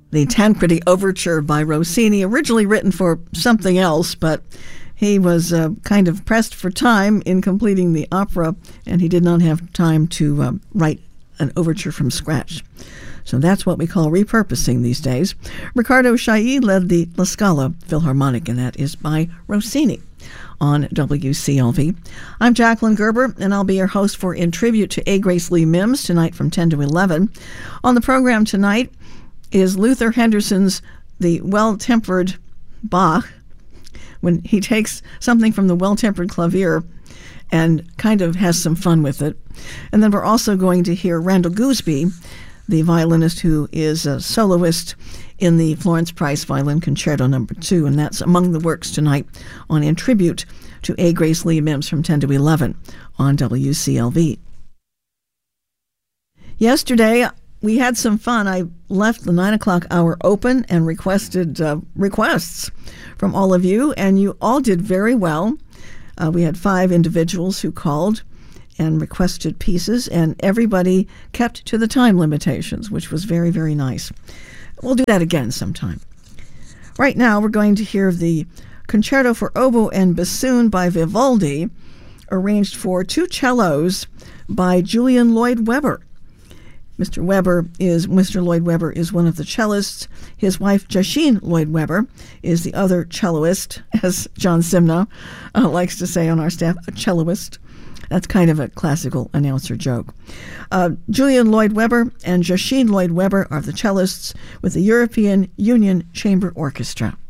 the Tancredi Overture by Rossini, originally written for something else, but he was kind of pressed for time in completing the opera, and he did not have time to write an overture from scratch. So that's what we call repurposing these days. Riccardo Chailly led the La Scala Philharmonic, and that is by Rossini on WCLV. I'm Jacqueline Gerber, and I'll be your host for In Tribute to A. Grace Lee Mims tonight from 10 to 11. On the program tonight is Luther Henderson's The Well-Tempered Bach, when he takes something from the Well-Tempered Clavier and kind of has some fun with it. And then we're also going to hear Randall Gooseby, the violinist who is a soloist in the Florence Price Violin Concerto No. 2, and that's among the works tonight on In Tribute to A. Grace Lee Mims from 10 to 11 on WCLV. Yesterday, we had some fun. I left the 9 o'clock hour open and requested requests from all of you, and you all did very well. We had 5 individuals who called and requested pieces, and everybody kept to the time limitations, which was very, very nice. We'll do that again sometime. Right now, we're going to hear the Concerto for Oboe and Bassoon by Vivaldi, arranged for 2 cellos by Julian Lloyd Webber. Mr. Lloyd Webber is one of the cellists. His wife, Jasheen Lloyd Webber, is the other celloist, as John Simna likes to say on our staff, a celloist. That's kind of a classical announcer joke. Julian Lloyd Webber and Jasheen Lloyd Webber are the cellists with the European Union Chamber Orchestra.